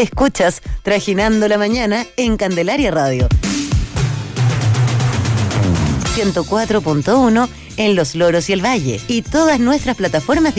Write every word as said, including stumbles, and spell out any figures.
Escuchas Trajinando la Mañana en Candelaria Radio. ciento cuatro punto uno en Los Loros y el Valle y todas nuestras plataformas